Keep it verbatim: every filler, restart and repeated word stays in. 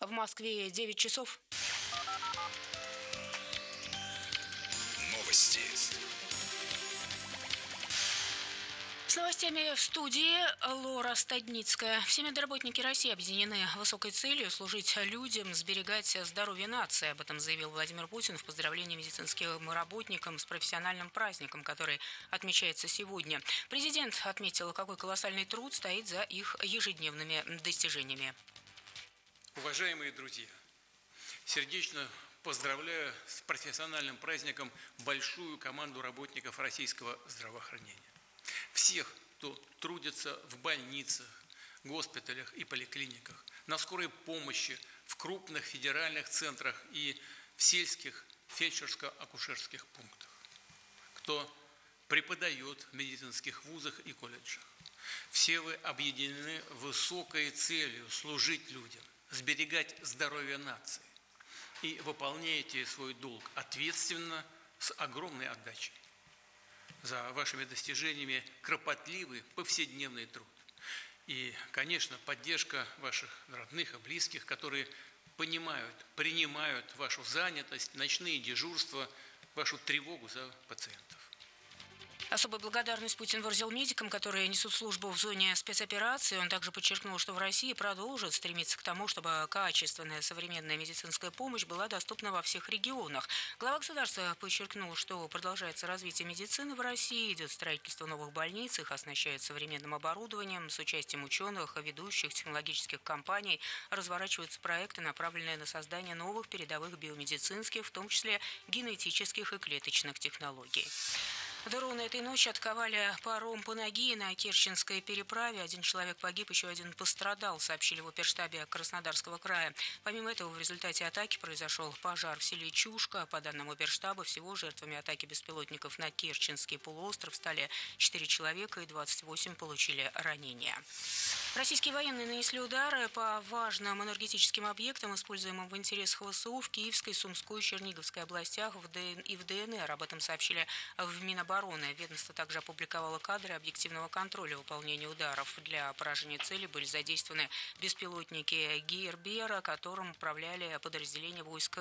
В Москве девять часов. Новости. С новостями в студии Лора Стадницкая. Все медработники России объединены высокой целью служить людям, сберегать здоровье нации. Об этом заявил Владимир Путин в поздравлении медицинским работникам с профессиональным праздником, который отмечается сегодня. Президент отметил, какой колоссальный труд стоит за их ежедневными достижениями. Уважаемые друзья, сердечно поздравляю с профессиональным праздником большую команду работников российского здравоохранения. Всех, кто трудится в больницах, госпиталях и поликлиниках, на скорой помощи, в крупных федеральных центрах и в сельских фельдшерско-акушерских пунктах, кто преподает в медицинских вузах и колледжах. Все вы объединены высокой целью служить людям, сберегать здоровье нации и выполняете свой долг ответственно, с огромной отдачей. За вашими достижениями кропотливый повседневный труд. И, конечно, поддержка ваших родных и близких, которые понимают, принимают вашу занятость, ночные дежурства, вашу тревогу за пациентов. Особую благодарность Путин выразил медикам, которые несут службу в зоне спецоперации. Он также подчеркнул, что в России продолжат стремиться к тому, чтобы качественная современная медицинская помощь была доступна во всех регионах. Глава государства подчеркнул, что продолжается развитие медицины в России, идет строительство новых больниц, их оснащают современным оборудованием, с участием ученых, ведущих технологических компаний разворачиваются проекты, направленные на создание новых передовых биомедицинских, в том числе генетических и клеточных технологий. Дроны этой ночью атаковали паром «Панагия» на Керченской переправе. Один человек погиб, еще один пострадал, сообщили в оперштабе Краснодарского края. Помимо этого, в результате атаки произошел пожар в селе Чушка. По данным оперштаба, всего жертвами атаки беспилотников на Керченский полуостров стали четыре человека и двадцать восемь получили ранения. Российские военные нанесли удары по важным энергетическим объектам, используемым в интересах ВСУ в Киевской, Сумской и Черниговской областях и в ДНР. Об этом сообщили в Минобороны. Ведомство также опубликовало кадры объективного контроля выполнения ударов. Для поражения цели были задействованы беспилотники Гейрбера, которым управляли подразделения войск